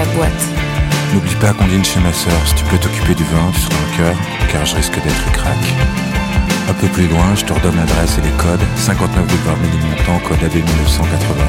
boîte. N'oublie pas qu'on dîne chez ma sœur. Si tu peux t'occuper du vin, tu seras un cœur, car je risque d'être crack. Un peu plus loin, je te redonne l'adresse et les codes. 59 boulevard Ménilmontant, code AB 1980.